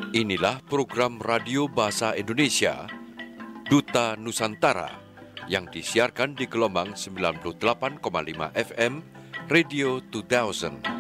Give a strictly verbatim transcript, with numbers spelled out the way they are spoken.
Inilah program radio bahasa Indonesia, Duta Nusantara, yang disiarkan di gelombang sembilan puluh delapan koma lima F M, Radio dua ribu.